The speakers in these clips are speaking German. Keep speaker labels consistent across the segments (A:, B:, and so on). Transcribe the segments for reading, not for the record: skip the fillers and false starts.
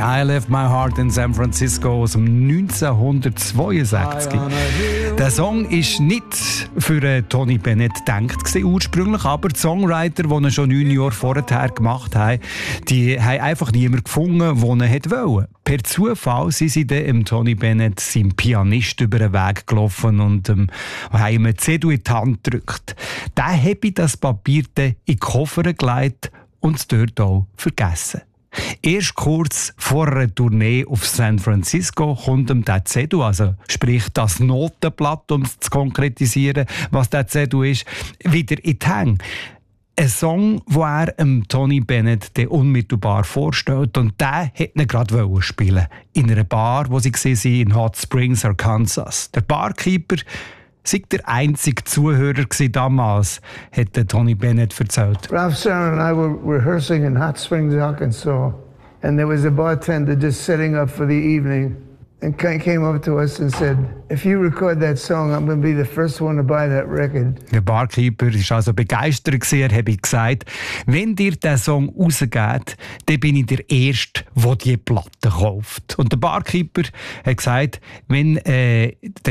A: I Left My Heart in San Francisco aus dem 1962. Der Song ist nicht für Tony Bennett gedacht ursprünglich, aber die Songwriter, die ihn schon 9 Jahre vorher gemacht haben, die haben einfach niemanden gefunden, der ihn wollte. Per Zufall sind sie dann Tony Bennett, seinem Pianist, über den Weg gelaufen und haben ihm eine CD in die Hand gedrückt. Der habe das Papier dann in den Koffer gelegt und es dort auch vergessen. Erst kurz vor einer Tournee auf San Francisco kommt ihm der Zettel, also sprich das Notenblatt, um es zu konkretisieren, was der Zettel ist, wieder in die Hände. Ein Song, den er Tony Bennett unmittelbar vorstellt, und der wollte ihn gerade spielen. In einer Bar, wo sie waren, in Hot Springs, Arkansas. Der Barkeeper sei der einzige Zuhörer damals, hat Tony Bennett erzählt.
B: Ralph Sharon and I were rehearsing in Hot Springs, Arkansas, and there was a bartender just setting up for the evening, and came up to us and said, "If you record that song, I'm going to be the first one to buy that record."
A: Der Barkeeper war also begeistert, er habe gesagt, wenn ihr diesen Song rausgebt, dann bin ich der Erste, der diese Platte kauft. Und der Barkeeper hat gesagt, wenn er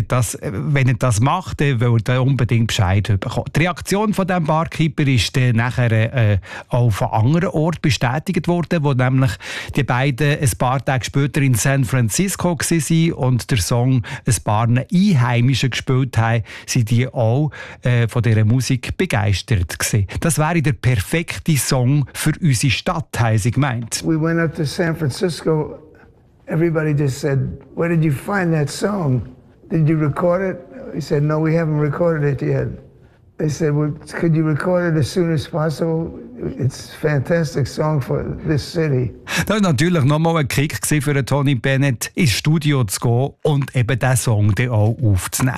A: das macht, dann will er unbedingt Bescheid bekommen. Die Reaktion von diesem Barkeeper ist dann nachher auch von anderen Orten bestätigt worden, wo nämlich die beiden ein paar Tage später in San Francisco waren und der Song ein paar Einheimischen gespielt haben, sind die auch von dieser Musik begeistert gewesen. Das wäre der perfekte Song für unsere Stadt, haben sie gemeint.
B: We went up to San Francisco. Everybody just said, "Where did you find that song? Did you record it?" We said, "No, we haven't recorded it yet." They said, "Well, could you record it as soon as possible? It's a fantastic song for this city."
A: Das war natürlich nochmal ein Kick für Tony Bennett, ins Studio zu gehen und eben diesen Song dann auch aufzunehmen.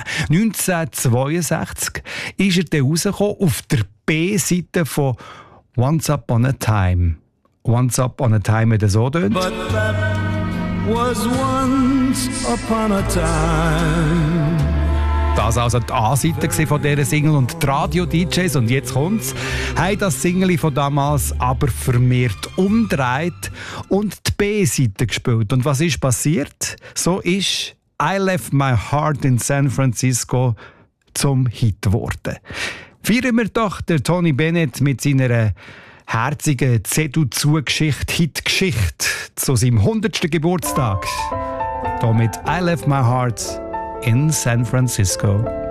A: 1962 ist er dann rausgekommen auf der B-Seite von «Once Upon a Time». «Once Upon a Time» hat er so tönt.
C: But that was once upon a time.
A: Das war also die A-Seite von dieser Single, und die Radio-DJs, und jetzt kommt's, haben das Single von damals aber vermehrt umgedreht und die B-Seite gespielt. Und was ist passiert? So ist «I Left My Heart in San Francisco» zum Hit geworden. Feiern wir doch den Tony Bennett mit seiner herzigen Zedu-Zu-Geschichte, Hit-Geschichte zu seinem 100. Geburtstag. Hier mit «I Left My Heart in San Francisco».